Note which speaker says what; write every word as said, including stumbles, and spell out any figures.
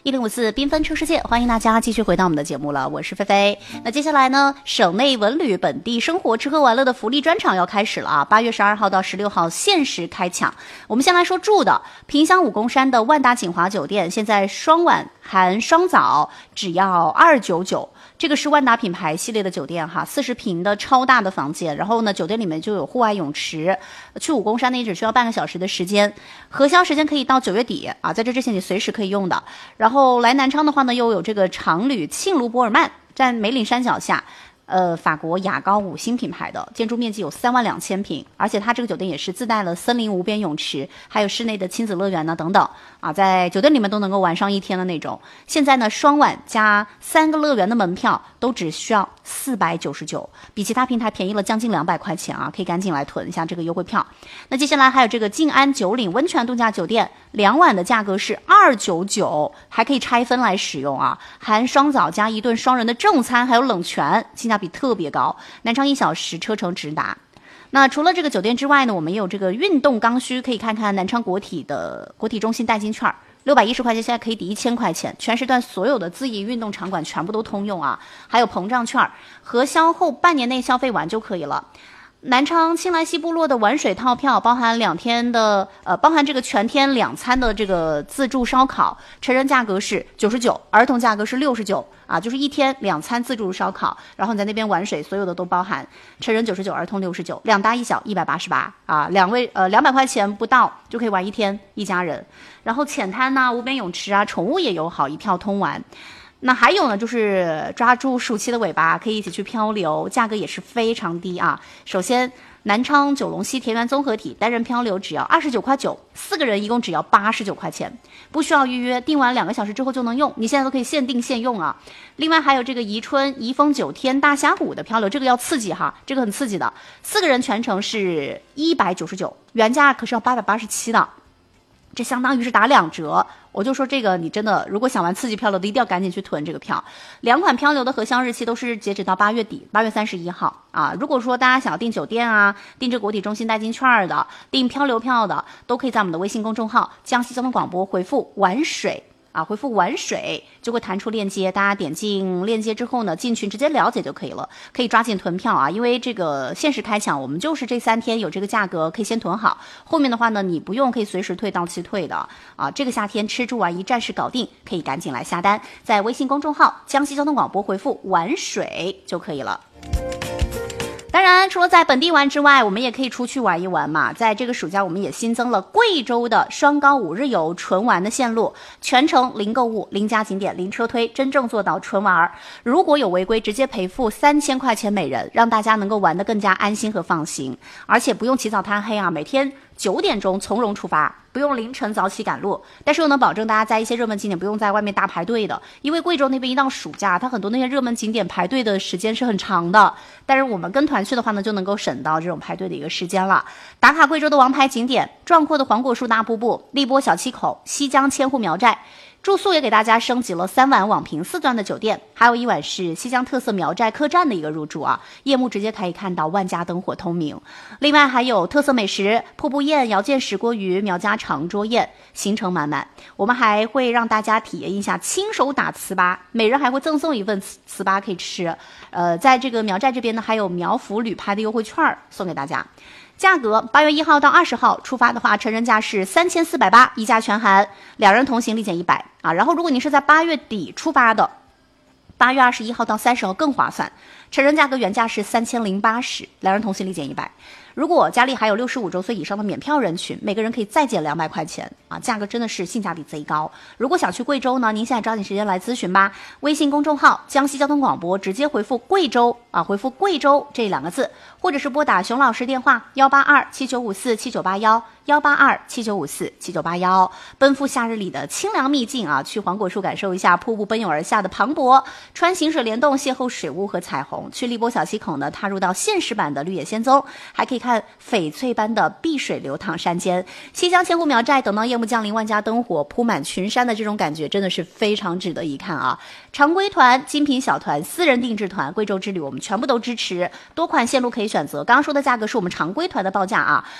Speaker 1: 一零五四缤纷车世界，欢迎大家继续回到我们的节目了，我是菲菲。那接下来呢，省内文旅本地生活吃喝玩乐的福利专场要开始了啊！八月十二号到十六号限时开抢。我们先来说住的，萍乡武功山的万达锦华酒店，现在双晚含双早只要二九九。这个是万达品牌系列的酒店哈，四十平的超大的房间，然后呢，酒店里面就有户外泳池，去武功山呢只需要半个小时的时间，核销时间可以到九月底啊，在这之前你随时可以用的。然后来南昌的话呢，又有这个常旅沁卢博尔曼，在梅岭山脚下。呃，法国雅高五星品牌的建筑面积有三万两千平，而且它这个酒店也是自带了森林无边泳池，还有室内的亲子乐园呢等等啊，在酒店里面都能够玩上一天的那种。现在呢，双晚加三个乐园的门票都只需要四百九十九，比其他平台便宜了将近两百块钱啊，可以赶紧来囤一下这个优惠票。那接下来还有这个静安九岭温泉度假酒店，两晚的价格是二九九，还可以拆分来使用啊，含双早加一顿双人的正餐，还有冷泉，性价比特别高。南昌一小时车程直达。那除了这个酒店之外呢，我们也有这个运动刚需，可以看看南昌国体的国体中心代金券，六百一十块钱现在可以抵一千块钱，全时段所有的自营运动场馆全部都通用啊，还有膨胀券，核销后半年内消费完就可以了。南昌青莱西部落的玩水套票包含两天的呃，包含这个全天两餐的这个自助烧烤，成人价格是九十九，儿童价格是六十九啊，就是一天两餐自助烧烤，然后你在那边玩水，所有的都包含，成人九十九，儿童六十九，两大一小一百八十八啊，两位呃两百块钱不到就可以玩一天，一家人。然后浅滩呐、啊、无边泳池啊，宠物也有好一票通玩。那还有呢，就是抓住暑期的尾巴，可以一起去漂流，价格也是非常低啊。首先，南昌九龙溪田园综合体单人漂流只要二十九块九，四个人一共只要八十九块钱，不需要预约，订完两个小时之后就能用，你现在都可以现订现用啊。另外还有这个宜春宜丰九天大峡谷的漂流，这个要刺激哈，这个很刺激的，四个人全程是一百九十九，原价可是要八百八十七的。这相当于是打两折，我就说这个你真的如果想玩刺激漂流的，一定要赶紧去囤这个票。两款漂流的核销日期都是截止到八月底，八月三十一号啊。如果说大家想要订酒店啊、订这国体中心代金券的、订漂流票的，都可以在我们的微信公众号江西交通广播回复玩水。啊，回复玩水就会弹出链接，大家点进链接之后呢，进群直接了解就可以了，可以抓紧囤票啊，因为这个限时开抢，我们就是这三天有这个价格，可以先囤好，后面的话呢，你不用可以随时退，到期退的啊。这个夏天吃住玩一站式搞定，可以赶紧来下单，在微信公众号江西交通广播回复玩水就可以了。当然，除了在本地玩之外，我们也可以出去玩一玩嘛。在这个暑假，我们也新增了贵州的双高五日游纯玩的线路，全程零购物、零加景点、零车推，真正做到纯玩。如果有违规，直接赔付三千块钱每人，让大家能够玩得更加安心和放心，而且不用起早贪黑啊，每天九点钟从容出发，不用凌晨早起赶路，但是又能保证大家在一些热门景点不用在外面大排队的，因为贵州那边一到暑假，它很多那些热门景点排队的时间是很长的，但是我们跟团去的话呢，就能够省到这种排队的一个时间了。打卡贵州的王牌景点，壮阔的黄果树大瀑布、荔波小七口、西江千户苗寨。住宿也给大家升级了三晚网评四钻的酒店，还有一晚是西江特色苗寨客栈的一个入住啊，夜幕直接可以看到万家灯火通明。另外还有特色美食瀑布宴、姚建石锅鱼、苗家长桌宴，行程满满。我们还会让大家体验一下亲手打糍粑，每人还会赠送一份糍粑可以吃。呃，在这个苗寨这边呢，还有苗府旅拍的优惠券送给大家。价格八月一号到二十号出发的话，成人价是三千四百八，一价全含，两人同行立减一百啊。然后如果您是在八月底出发的，八月二十一号到三十号更划算，成人价格原价是三千零八十，两人同行立减一百。如果家里还有六十五周岁以上的免票人群，每个人可以再减两百块钱啊，价格真的是性价比贼高。如果想去贵州呢，您现在抓紧时间来咨询吧。微信公众号江西交通广播，直接回复贵州啊，回复贵州这两个字，或者是拨打熊老师电话幺八二七九五四七九八幺幺八二七九五四七九八幺，奔赴夏日里的清凉秘境啊，去黄果树感受一下瀑布奔涌而下的磅礴，穿行水帘洞邂逅水雾和彩虹，去荔波小溪口呢，踏入到现实版的绿野仙踪，还可以看翡翠般的碧水流淌山间。西江千户苗寨，等到夜幕降临，万家灯火铺满群山的这种感觉，真的是非常值得一看啊！常规团、精品小团、私人定制团，贵州之旅我们全部都支持，多款线路可以选择。刚刚说的价格是我们常规团的报价啊。